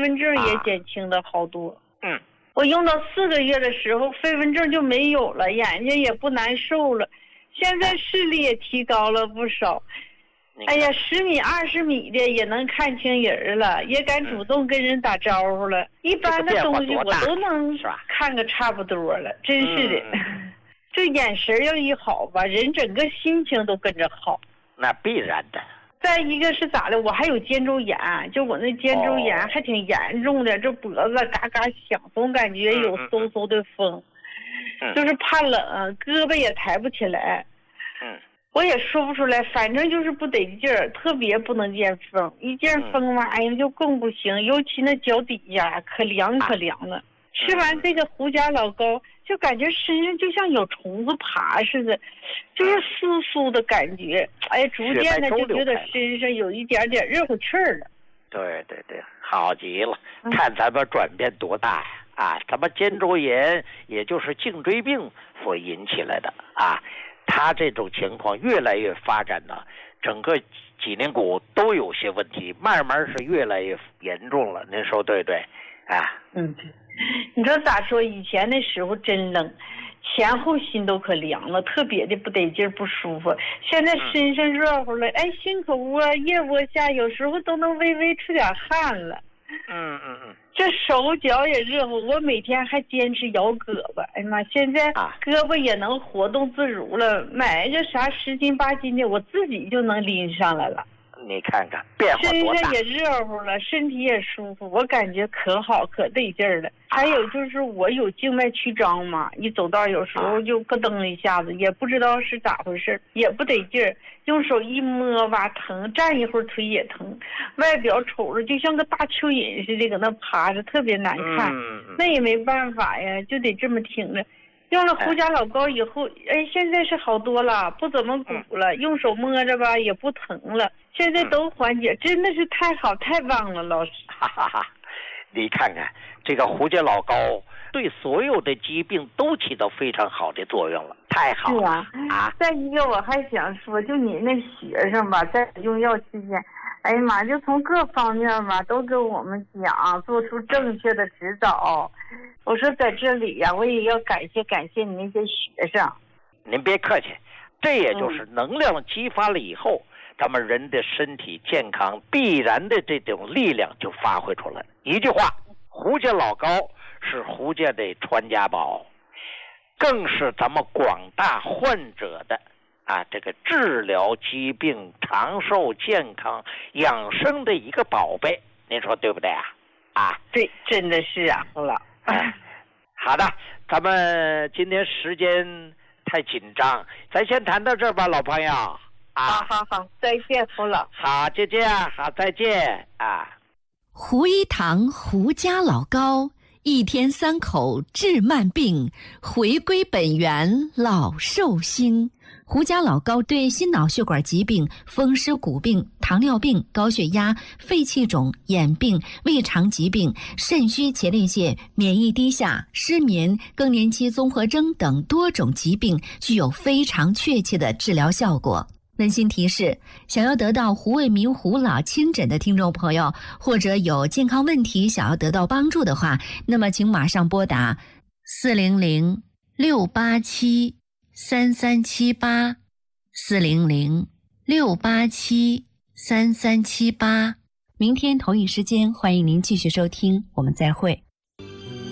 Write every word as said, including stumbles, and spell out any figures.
蚊症也减轻了好多。 啊、嗯， 我用到四个月的时候，飞蚊症就没有了，眼睛也不难受了，现在视力也提高了不少。哎呀，十米二十米的也能看清人了，也敢主动跟人打招呼了。嗯、一般的东西我都能看个差不多了，真是的。嗯、这眼神要一好吧，人整个心情都跟着好。 那必然的。 再一个是咋的，我还有肩周炎，就我那肩周炎还挺严重的，哦、这脖子嘎嘎响，总感觉有嗖嗖的风，嗯、就是怕冷，胳膊也抬不起来。 嗯。 我也说不出来，反正就是不得劲儿，特别不能见风，一见风嘛，哎呀就更不行，尤其那脚底下可凉可凉了。吃完这个胡家老膏，就感觉身上就像有虫子爬似的，就是酥酥的感觉，哎，逐渐的就觉得身上有一点点热乎气儿了。 对对对，好极了，看咱们转变多大呀！啊，咱们肩周炎也就是颈椎病所引起来的啊。他这种情况越来越发展呢，整个脊梁骨都有些问题，慢慢是越来越严重了。您说对不对？啊， 嗯，你说咋说？以前那时候真冷，前后心都可凉了，特别的不得劲不舒服。现在身上热乎了，哎，心口窝、腋窝下有时候都能微微出点汗了。 嗯嗯嗯， 这手脚也热乎，我每天还坚持摇胳膊。哎呀妈，现在胳膊也能活动自如了，买一个啥十斤八斤的，我自己就能拎上来了。 你看看变化多大， 身上也热乎了，身体也舒服，我感觉可好可得劲儿了。还有就是我有静脉曲张嘛，一走道有时候就咯噔一下子，也不知道是咋回事，也不得劲儿，用手一摸吧疼，站一会儿腿也疼，外表瞅着就像个大蚯蚓似的搁那趴着，特别难看。 嗯、 那也没办法呀，就得这么挺着。用了胡家老膏以后，哎，现在是好多了，不怎么鼓了，用手摸着吧也不疼了，现在都缓解，真的是太好太棒了，老师。 哈哈哈，你看看这个胡家老膏对所有的疾病都起到非常好的作用了，太好了。 是啊，啊再一个我还想说，就你那学生吧，在用药期间，哎呀妈，就从各方面吧都跟我们讲，做出正确的指导。我说在这里呀、啊，我也要感谢感谢你那些学生。 您别客气，这也就是能量激发了以后，嗯、咱们人的身体健康必然的这种力量就发挥出来。一句话，胡家老膏是胡家的传家宝，更是咱们广大患者的啊这个治疗疾病、长寿健康、养生的一个宝贝。您说对不对啊？啊， 对，真的是啊，好了。 哎，好的，咱们今天时间太紧张，咱先谈到这儿吧，老朋友。啊， 好好好，再见，胡老。 好，就这样，好，再见啊。 胡一堂胡家老膏，一天三口治慢病，回归本源老寿星。胡家老膏对心脑血管疾病、风湿骨病、糖尿病、高血压、肺气肿、眼病、胃肠疾病、肾虚前列腺、免疫低下、失眠、更年期综合征等多种疾病具有非常确切的治疗效果。温馨提示，想要得到胡卫民胡老亲诊的听众朋友，或者有健康问题想要得到帮助的话，那么请马上拨打四零零六八七三三七八四零零六八七三三七八。明天同一时间，欢迎您继续收听，我们再会。